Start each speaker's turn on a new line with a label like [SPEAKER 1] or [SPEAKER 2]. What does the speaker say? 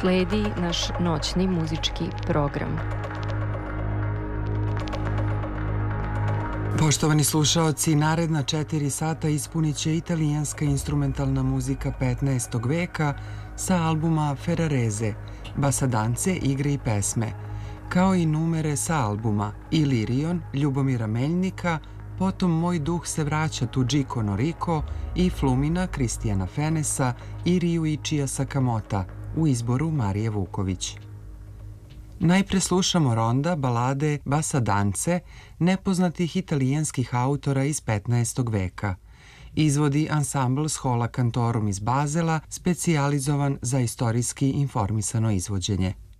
[SPEAKER 1] sledi naš noćni muzički program.
[SPEAKER 2] Poštovani slušaoci, naredna 4 sata ispunit će italijanska instrumentalna muzika 15. veka sa albuma Ferrarese, Basadance, igre i pesme, kao i numere sa albuma Ilirion, Ljubomira Meljnika, potom Moj duh se vraća Tuđiko Noriko i Flumina Kristijana Fenesa i Ryuichija Sakamota u izboru Marije Vuković. Najpre slušamo ronda balade Basadance nepoznatih italijanskih autora iz 15. veka. Izvodi ansambl Schola Cantorum iz Bazela, specijalizovan za istorijski informisano izvođenje.